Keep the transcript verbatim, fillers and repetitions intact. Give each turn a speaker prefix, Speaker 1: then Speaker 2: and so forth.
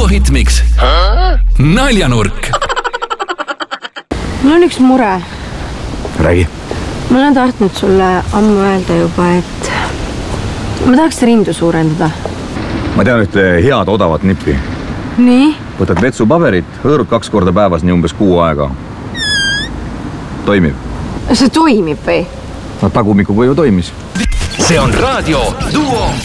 Speaker 1: Duo Hitmix. Naljanurk.
Speaker 2: Mul on üks mure.
Speaker 3: Räägi.
Speaker 2: Ma olen tahtnud sulle ammu öelda juba, et ma tahaks rindu suurendada.
Speaker 3: Ma tean ühte head odavat nippi.
Speaker 2: Nii?
Speaker 3: Võtad vetsupaberit, hõõrud kaks korda päevas nii umbes kuu aega. Toimib.
Speaker 2: See toimib või?
Speaker 3: No tagumikuga ju toimis.
Speaker 1: See on Raadio Duo